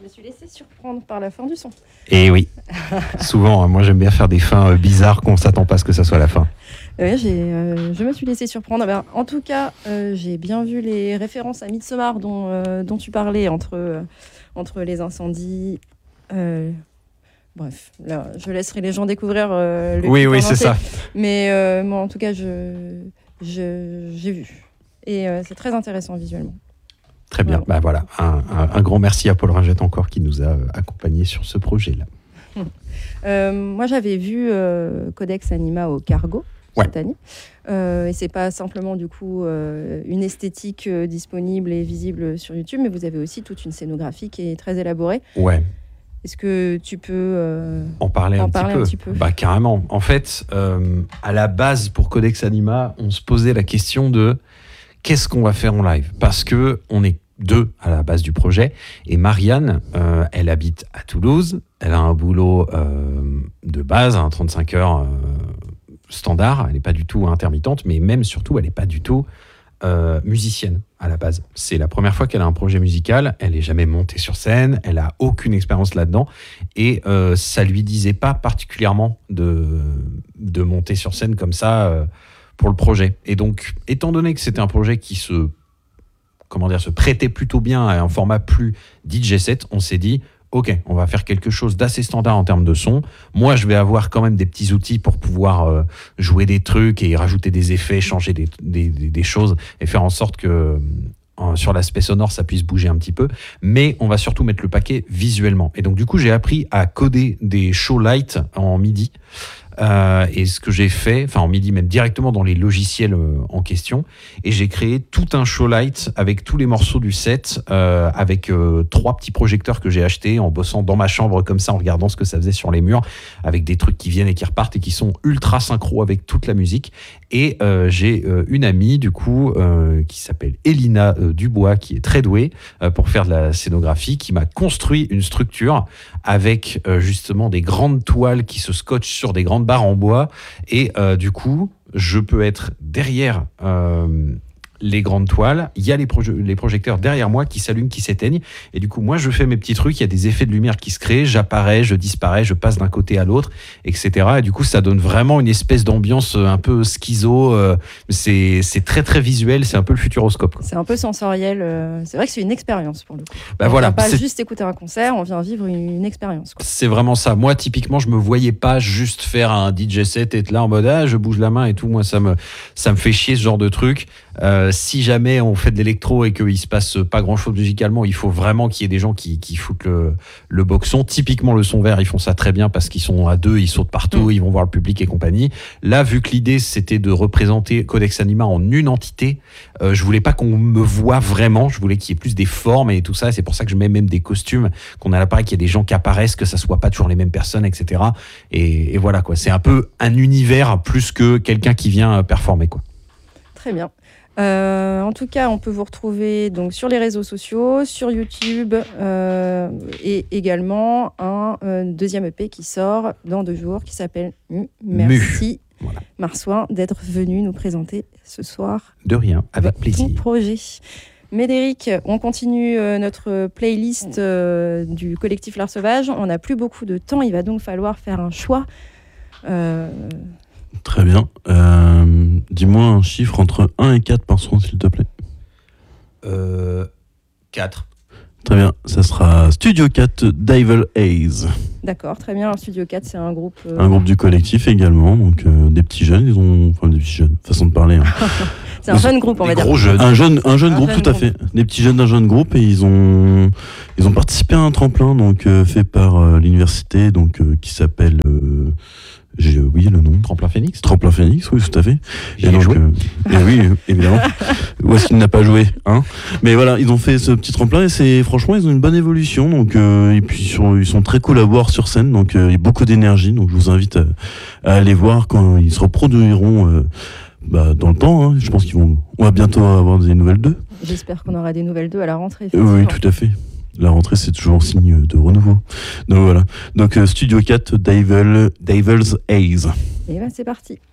Je me suis laissé surprendre par la fin du son. Et oui, souvent, moi j'aime bien faire des fins bizarres qu'on ne s'attend pas à ce que ça soit la fin. Oui, je me suis laissé surprendre. Ben, en tout cas, j'ai bien vu les références à Midsommar dont tu parlais entre les incendies. Bref, là, je laisserai les gens découvrir le Oui, clip oui, en c'est entier. ça. Mais moi, en tout cas, j'ai vu. Et c'est très intéressant visuellement. Très bien, Voilà. un grand merci à Paul Ringette encore qui nous a accompagnés sur ce projet-là. Moi, j'avais vu Codex Anima au Cargo cette année. Et c'est pas simplement du coup une esthétique disponible et visible sur YouTube, mais vous avez aussi toute une scénographie qui est très élaborée. Ouais. Est-ce que tu peux en parler un petit peu. Bah, carrément. En fait, à la base, pour Codex Anima, on se posait la question de qu'est-ce qu'on va faire en live ? Parce qu'on est 2 à la base du projet. Et Marianne, elle habite à Toulouse. Elle a un boulot de base, 35 heures standard. Elle n'est pas du tout intermittente, mais même surtout, elle n'est pas du tout musicienne à la base. C'est la première fois qu'elle a un projet musical. Elle n'est jamais montée sur scène. Elle n'a aucune expérience là-dedans. Et ça ne lui disait pas particulièrement de monter sur scène comme ça pour le projet. Et donc, étant donné que c'était un projet qui se prêtait plutôt bien à un format plus DJ set, on s'est dit, ok, on va faire quelque chose d'assez standard en termes de son. Moi, je vais avoir quand même des petits outils pour pouvoir jouer des trucs et rajouter des effets, changer des choses et faire en sorte que sur l'aspect sonore, ça puisse bouger un petit peu. Mais on va surtout mettre le paquet visuellement. Et donc, du coup, j'ai appris à coder des show lights en MIDI. Et ce que j'ai fait, en MIDI même directement dans les logiciels en question, et j'ai créé tout un show light avec tous les morceaux du set, avec 3 petits projecteurs que j'ai achetés en bossant dans ma chambre comme ça, en regardant ce que ça faisait sur les murs, avec des trucs qui viennent et qui repartent et qui sont ultra synchro avec toute la musique. Et j'ai une amie du coup qui s'appelle Elina Dubois, qui est très douée pour faire de la scénographie, qui m'a construit une structure avec justement des grandes toiles qui se scotchent sur des grandes barres en bois, et du coup je peux être derrière les grandes toiles, il y a les projecteurs derrière moi qui s'allument, qui s'éteignent, et du coup moi je fais mes petits trucs, il y a des effets de lumière qui se créent, j'apparais, je disparais, je passe d'un côté à l'autre, etc. Et du coup ça donne vraiment une espèce d'ambiance un peu schizo, c'est très très visuel, c'est un peu le futuroscope, quoi. C'est un peu sensoriel, c'est vrai que c'est une expérience pour le coup. On vient pas juste écouter un concert, on vient vivre une expérience, quoi. C'est vraiment ça. Moi typiquement je me voyais pas juste faire un DJ set et être là en mode je bouge la main et tout, moi ça me fait chier ce genre de truc. Si jamais on fait de l'électro et qu'il se passe pas grand chose musicalement, il faut vraiment qu'il y ait des gens qui foutent le boxon. Typiquement le son vert, ils font ça très bien parce qu'ils sont à 2, ils sautent partout, ils vont voir le public et compagnie. Là, vu que l'idée c'était de représenter Codex Anima en une entité, je voulais pas qu'on me voit vraiment, je voulais qu'il y ait plus des formes et tout ça, et c'est pour ça que je mets même des costumes, qu'on a l'appareil, qu'il y ait des gens qui apparaissent, que ça soit pas toujours les mêmes personnes, etc. Et voilà quoi, c'est un peu un univers plus que quelqu'un qui vient performer, quoi. Très bien. En tout cas, on peut vous retrouver donc sur les réseaux sociaux, sur YouTube, et également un deuxième EP qui sort dans 2 jours, qui s'appelle Merci Voilà. Marsouin d'être venu nous présenter ce soir. De rien, avec plaisir. Ton projet. Médéric, on continue notre playlist du collectif L'Art Sauvage. On n'a plus beaucoup de temps, il va donc falloir faire un choix. Très bien. Dis-moi un chiffre entre 1 et 4 par son, s'il te plaît. 4. Très bien. Ça sera Studio 4 Devil Haze. D'accord, très bien. Alors, Studio 4, c'est un groupe... Un groupe du collectif également. Donc des petits jeunes, des petits jeunes, façon de parler. Hein. C'est un jeune groupe, on va dire. Gros jeunes. Un jeune groupe, tout à fait. Des petits jeunes d'un jeune groupe, et ils ont participé à un tremplin donc fait par l'université, donc qui s'appelle... j'ai oublié le nom. Tremplin Phoenix. Tremplin Phoenix, oui, tout à fait. J'y ai joué. Et oui, évidemment. Où est-ce qu'il n'a pas joué, hein ? Mais voilà, ils ont fait ce petit tremplin, et franchement, ils ont une bonne évolution. Donc, et puis ils sont très cool à voir sur scène. Donc, il y a beaucoup d'énergie. Donc, je vous invite à aller voir quand ils se reproduiront dans le temps. Hein. Je pense on va bientôt avoir des nouvelles d'eux. J'espère qu'on aura des nouvelles d'eux à la rentrée. Oui, tout à fait. La rentrée, c'est toujours signe de renouveau. Donc voilà. Donc Studio 4, Devil's Haze. Et bien, c'est parti.